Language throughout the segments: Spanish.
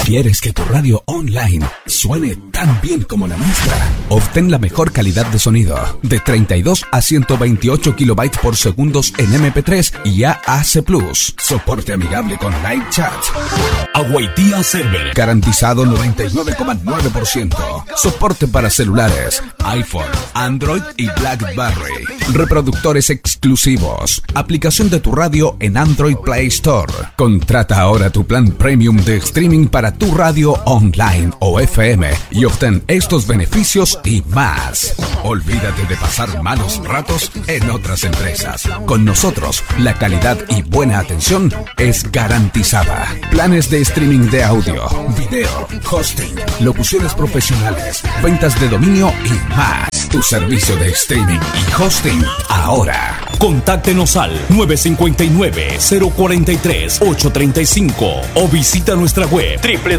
¿Quieres que tu radio online suene tan bien como la nuestra? Obtén la mejor calidad de sonido, de 32 a 128 kilobytes por segundos en MP3 y AAC+. Soporte amigable con live chat. Agüitía Server. Garantizado 99,9%. Soporte para celulares, iPhone, Android y BlackBerry. Reproductores exclusivos. Aplicación de tu radio en Android Play Store. Contrata ahora tu plan premium de streaming para tu radio online o FM y obtén estos beneficios y más. Olvídate de pasar malos ratos en otras empresas. Con nosotros, la calidad y buena atención es garantizada. Planes de streaming de audio, video, hosting, locuciones profesionales, ventas de dominio y más. Tu servicio de streaming y hosting ahora. Contáctenos al 959-043-835 o visita nuestra web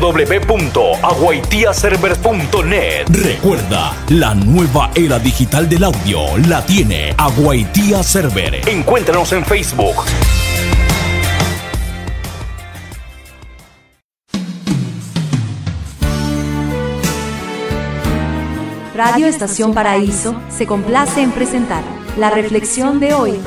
www.aguaitiaserver.net. Recuerda, la nueva era digital del audio la tiene Agüitía Server. Encuéntranos en Facebook. Radio Estación Paraíso se complace en presentar la reflexión de hoy.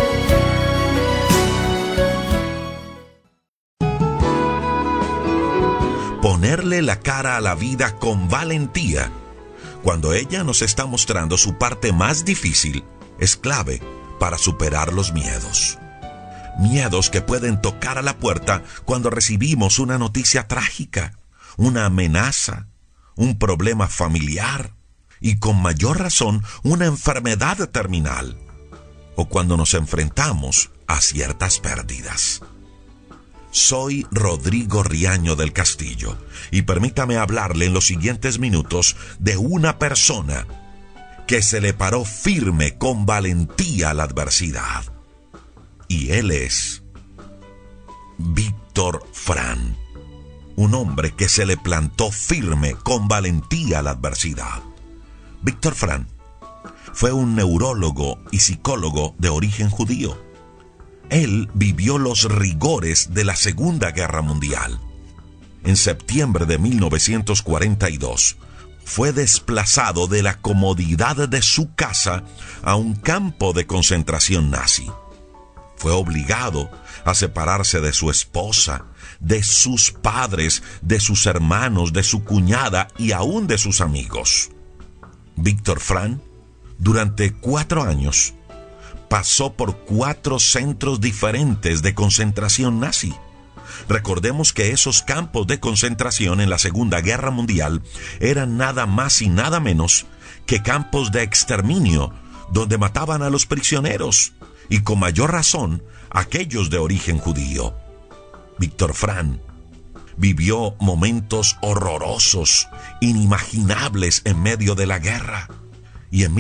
Ponerle la cara a la vida con valentía, cuando ella nos está mostrando su parte más difícil, es clave para superar los miedos. Miedos que pueden tocar a la puerta cuando recibimos una noticia trágica, una amenaza, un problema familiar y con mayor razón una enfermedad terminal, o cuando nos enfrentamos a ciertas pérdidas. Soy Rodrigo Riaño del Castillo y permítame hablarle en los siguientes minutos de una persona que se le paró firme con valentía a la adversidad. Y él es Víctor Frank, un hombre que se le plantó firme con valentía a la adversidad. Víctor Frank fue un neurólogo y psicólogo de origen judío. Él vivió los rigores de la Segunda Guerra Mundial. En septiembre de 1942, fue desplazado de la comodidad de su casa a un campo de concentración nazi. Fue obligado a separarse de su esposa, de sus padres, de sus hermanos, de su cuñada y aún de sus amigos. Víctor Frank, durante 4 años, pasó por 4 centros diferentes de concentración nazi. Recordemos que esos campos de concentración en la Segunda Guerra Mundial eran nada más y nada menos que campos de exterminio, donde mataban a los prisioneros, y con mayor razón, aquellos de origen judío. Víctor Frank vivió momentos horrorosos, inimaginables en medio de la guerra. Y en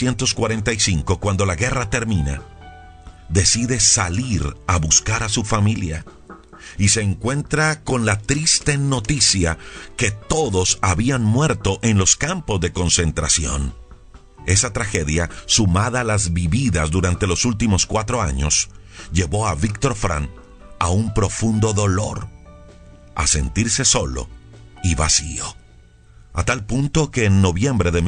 1945, cuando la guerra termina, decide salir a buscar a su familia y se encuentra con la triste noticia que todos habían muerto en los campos de concentración. Esa tragedia, sumada a las vividas durante los últimos 4 años, llevó a Víctor Frank a un profundo dolor, a sentirse solo y vacío. A tal punto que en noviembre de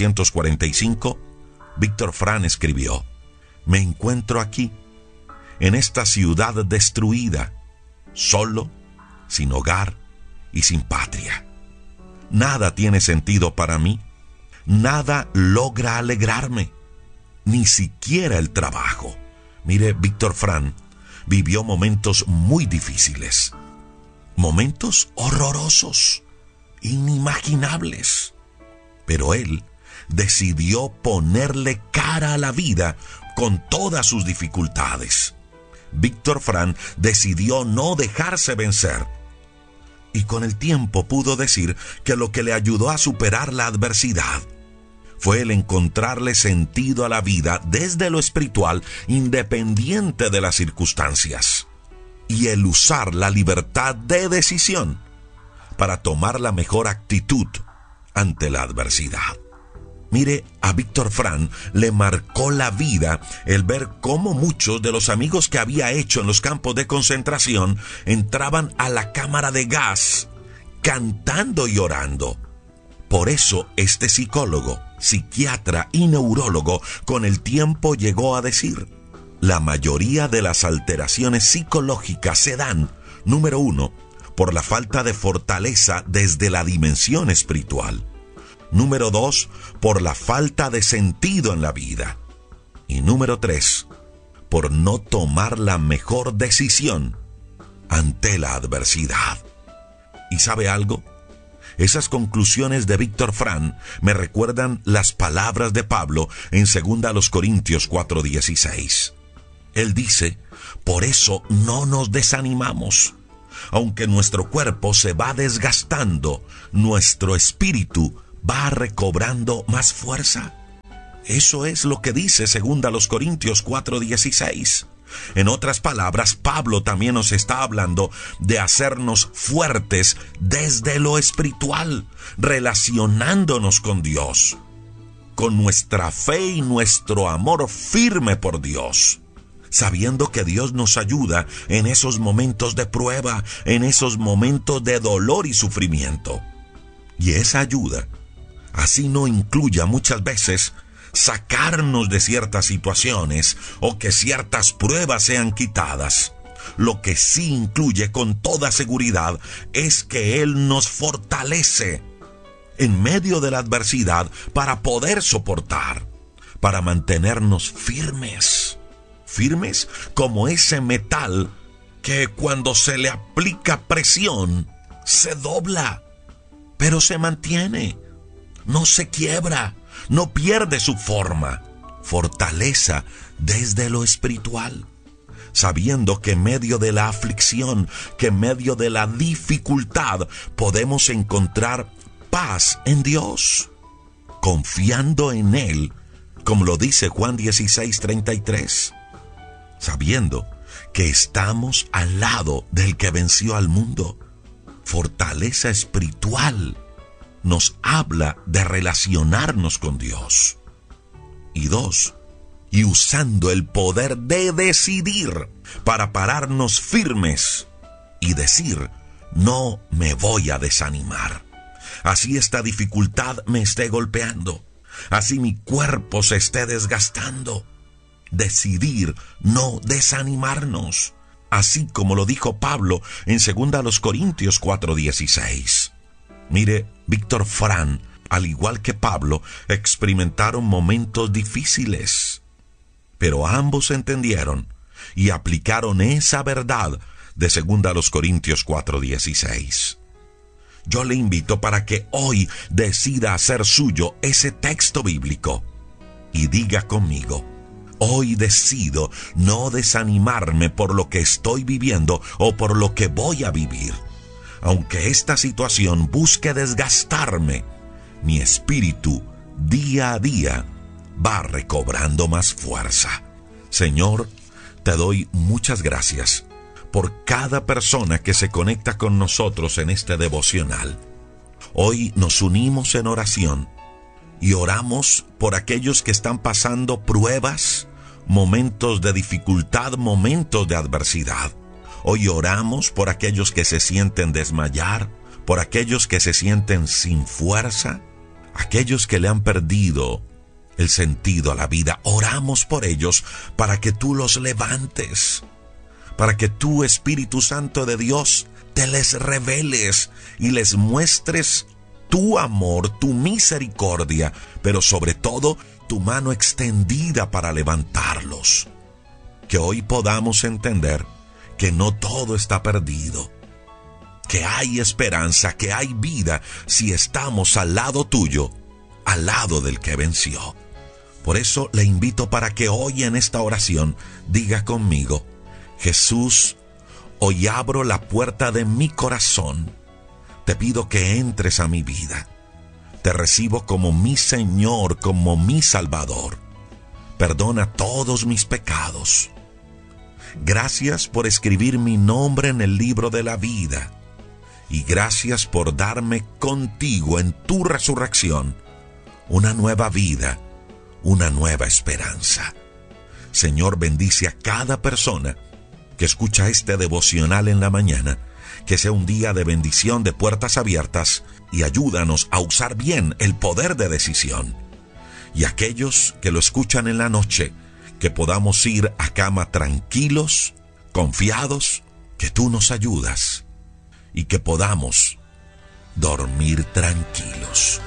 1945, Víctor Frank escribió: «Me encuentro aquí, en esta ciudad destruida, solo, sin hogar y sin patria. Nada tiene sentido para mí, nada logra alegrarme, ni siquiera el trabajo». Mire, Víctor Frank vivió momentos muy difíciles, momentos horrorosos, inimaginables, pero él decidió ponerle cara a la vida con todas sus dificultades. Víctor Frank decidió no dejarse vencer, y con el tiempo pudo decir que lo que le ayudó a superar la adversidad fue el encontrarle sentido a la vida desde lo espiritual, independiente de las circunstancias, y el usar la libertad de decisión para tomar la mejor actitud ante la adversidad. Mire, a Víctor Frank le marcó la vida el ver cómo muchos de los amigos que había hecho en los campos de concentración entraban a la cámara de gas cantando y orando. Por eso este psicólogo, psiquiatra y neurólogo con el tiempo llegó a decir: la mayoría de las alteraciones psicológicas se dan, número 1, por la falta de fortaleza desde la dimensión espiritual. Número 2, por la falta de sentido en la vida. Y número 3, por no tomar la mejor decisión ante la adversidad. ¿Y sabe algo? Esas conclusiones de Víctor Frank me recuerdan las palabras de Pablo en 2 Corintios 4:16. Él dice: por eso no nos desanimamos. Aunque nuestro cuerpo se va desgastando, nuestro espíritu va recobrando más fuerza. Eso es lo que dice 2 Corintios 4:16. En otras palabras, Pablo también nos está hablando de hacernos fuertes desde lo espiritual, relacionándonos con Dios, con nuestra fe y nuestro amor firme por Dios, sabiendo que Dios nos ayuda en esos momentos de prueba, en esos momentos de dolor y sufrimiento. Y esa ayuda, así no incluya muchas veces sacarnos de ciertas situaciones o que ciertas pruebas sean quitadas, lo que sí incluye con toda seguridad es que Él nos fortalece en medio de la adversidad para poder soportar, para mantenernos firmes como ese metal que cuando se le aplica presión se dobla, pero se mantiene, no se quiebra, no pierde su forma. Fortaleza desde lo espiritual, sabiendo que en medio de la aflicción, que en medio de la dificultad podemos encontrar paz en Dios, confiando en Él, como lo dice Juan 16:33, sabiendo que estamos al lado del que venció al mundo. Fortaleza espiritual nos habla de relacionarnos con Dios. Y 2, y usando el poder de decidir para pararnos firmes y decir: no me voy a desanimar. Así esta dificultad me esté golpeando, así mi cuerpo se esté desgastando. Decidir no desanimarnos, así como lo dijo Pablo en 2 Corintios 4:16. Mire, Víctor Frank, al igual que Pablo, experimentaron momentos difíciles, pero ambos entendieron y aplicaron esa verdad de 2 Corintios 4:16. Yo le invito para que hoy decida hacer suyo ese texto bíblico y diga conmigo: hoy decido no desanimarme por lo que estoy viviendo o por lo que voy a vivir. Aunque esta situación busque desgastarme, mi espíritu día a día va recobrando más fuerza. Señor, te doy muchas gracias por cada persona que se conecta con nosotros en este devocional. Hoy nos unimos en oración y oramos por aquellos que están pasando pruebas, momentos de dificultad, momentos de adversidad. Hoy oramos por aquellos que se sienten desmayar, por aquellos que se sienten sin fuerza, aquellos que le han perdido el sentido a la vida. Oramos por ellos para que tú los levantes, para que tú, Espíritu Santo de Dios, te les reveles y les muestres tu amor, tu misericordia, pero sobre todo tu mano extendida para levantarlos. Que hoy podamos entender que no todo está perdido, que hay esperanza, que hay vida si estamos al lado tuyo, al lado del que venció. Por eso le invito para que hoy en esta oración diga conmigo: Jesús, hoy abro la puerta de mi corazón. Te pido que entres a mi vida. Te recibo como mi Señor, como mi Salvador. Perdona todos mis pecados. Gracias por escribir mi nombre en el libro de la vida. Y gracias por darme contigo en tu resurrección una nueva vida, una nueva esperanza. Señor, bendice a cada persona que escucha este devocional en la mañana, Que sea un día de bendición, de puertas abiertas, y ayúdanos a usar bien el poder de decisión. Y aquellos que lo escuchan en la noche, que podamos ir a cama tranquilos, confiados, que tú nos ayudas, y que podamos dormir tranquilos.